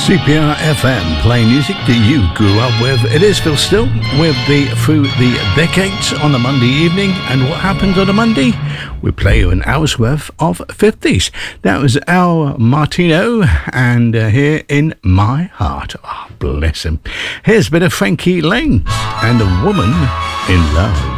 CPR FM, playing music that you grew up with. It is Phil Still with Through the Decades on a Monday evening. And what happens on a Monday? We play you an hour's worth of 50s. That was Al Martino and Here in My Heart. Oh, bless him. Here's a bit of Frankie Lane and A Woman in Love.